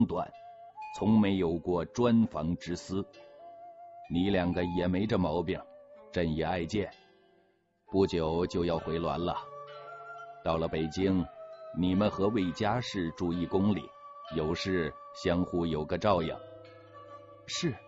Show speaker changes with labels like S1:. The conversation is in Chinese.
S1: 短，从没有过专访之私。你两个也没这毛病，朕也爱见。不久就要回銮了，到了北京，你们和魏家氏注意宫里，有事相互有个照应。
S2: 是。